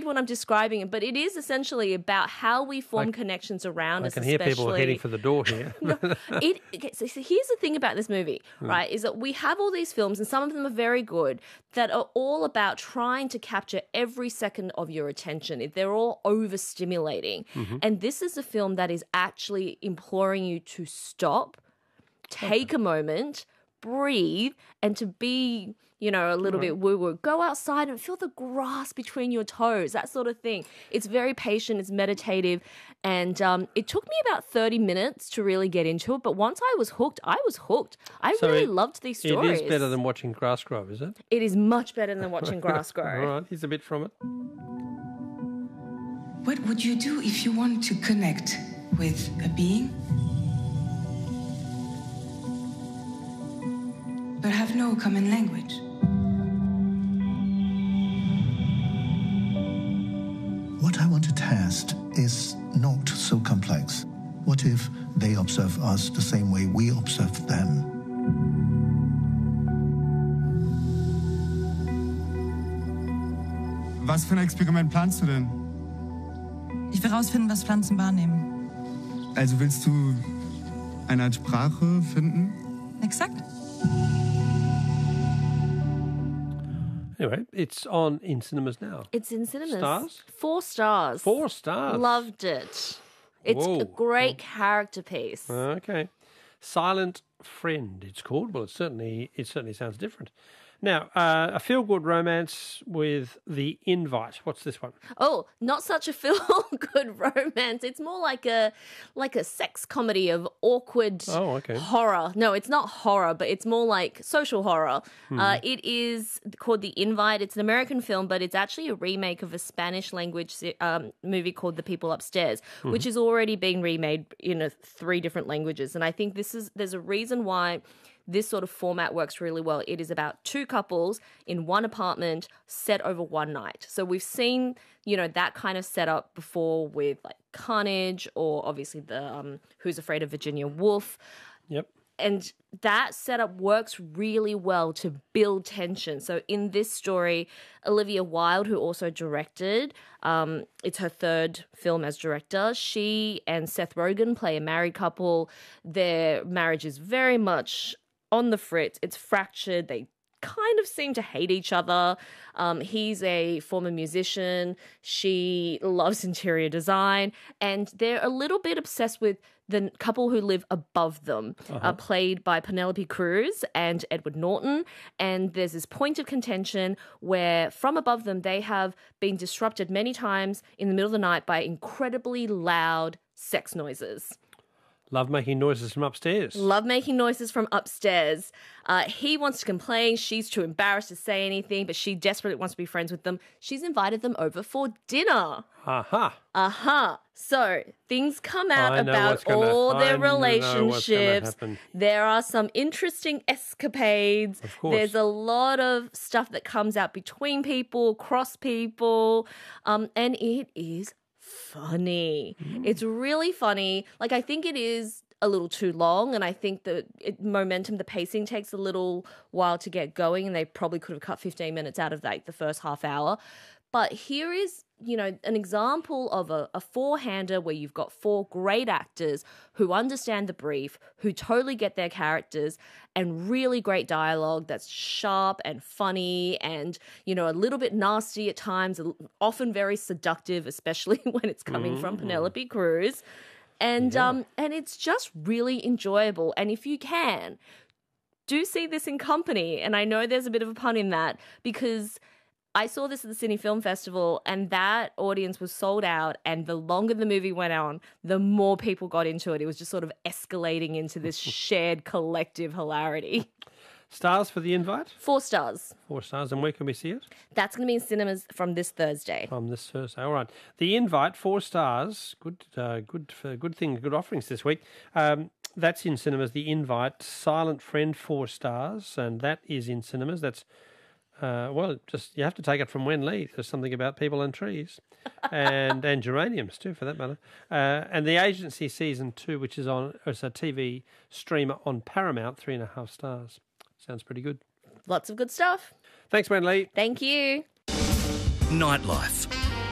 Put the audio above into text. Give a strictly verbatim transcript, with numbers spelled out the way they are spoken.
weird when I'm describing it, but it is essentially about how we form I, connections around I us. can hear especially. people heading for the door here. no, it, okay, so, so here's the thing about this movie, Hmm. right, is that we have all these films, and some of them are very good, that are all about trying to capture every second of your attention. They're all overstimulating. Mm-hmm. And this is a film that is actually imploring you to stop, take okay. a moment, breathe, and to be, you know, a little right. bit woo-woo. Go outside and feel the grass between your toes, that sort of thing. It's very patient, it's meditative, and um, it took me about thirty minutes to really get into it, but once I was hooked, I was hooked. I so really it, loved these stories. It is better than watching grass grow, is it? It is much better than watching grass grow. All right, here's a bit from it. What would you do if you want to connect with a being, but have no common language? What I want to test is not so complex. What if they observe us the same way we observe them? Was für ein Experiment planst du denn? Ich will rausfinden, was Pflanzen wahrnehmen. Also willst du eine Art Sprache finden? Exakt. Anyway, it's on in cinemas now. It's in cinemas. Stars? Four stars. Four stars. Loved it. It's Whoa. a great character piece. Okay. Silent Friend, it's called. Well, it certainly it certainly sounds different. Now, uh, a feel-good romance with The Invite. What's this one? Oh, not such a feel-good romance. It's more like a like a sex comedy of awkward oh, okay. horror. No, it's not horror, but it's more like social horror. Hmm. Uh, it is called The Invite. It's an American film, but it's actually a remake of a Spanish-language um, movie called The People Upstairs, mm-hmm. which is already being remade in a, three different languages. And I think this is there's a reason why this sort of format works really well. It is about two couples in one apartment set over one night. So we've seen, you know, that kind of setup before with like Carnage or obviously the um, Who's Afraid of Virginia Woolf. Yep. And that setup works really well to build tension. So in this story, Olivia Wilde, who also directed, um, it's her third film as director, she and Seth Rogen play a married couple. Their marriage is very much on the fritz. It's fractured. They kind of seem to hate each other. Um, he's a former musician. She loves interior design. And they're a little bit obsessed with the couple who live above them, uh-huh. uh, played by Penelope Cruz and Edward Norton. And there's this point of contention where from above them, they have been disrupted many times in the middle of the night by incredibly loud sex noises. Love making noises from upstairs. Love making noises from upstairs. Uh, he wants to complain. She's too embarrassed to say anything, but she desperately wants to be friends with them. She's invited them over for dinner. Aha. Uh-huh. Uh-huh. So things come out I know about what's gonna, all their I know what's gonna relationships. happen. There are some interesting escapades. Of course. There's a lot of stuff that comes out between people, cross people, um, and it is funny. Mm. It's really funny. Like, I think it is a little too long, and I think the it, momentum, the pacing takes a little while to get going, and they probably could have cut fifteen minutes out of like the first half hour. But here is, you know, an example of a, a four-hander where you've got four great actors who understand the brief, who totally get their characters, and really great dialogue that's sharp and funny and, you know, a little bit nasty at times, often very seductive, especially when it's coming mm. from Penelope Cruz. And yeah. um, and it's just really enjoyable. And if you can, do see this in company. And I know there's a bit of a pun in that because I saw this at the Sydney Film Festival and that audience was sold out, and the longer the movie went on, the more people got into it. It was just sort of escalating into this shared collective hilarity. Stars for The Invite? Four stars. Four stars. And where can we see it? That's going to be in cinemas from this Thursday. From this Thursday. All right. The Invite, four stars. Good uh, good, uh, good thing, good offerings this week. Um, that's in cinemas. The Invite. Silent Friend, four stars. And that is in cinemas. That's Uh, well, just you have to take it from Wen Lee. There's something about people and trees, and and geraniums too, for that matter. Uh, and The Agency season two, which is on, it's a T V streamer on Paramount, three and a half stars. Sounds pretty good. Lots of good stuff. Thanks, Wen Lee. Thank you. Nightlife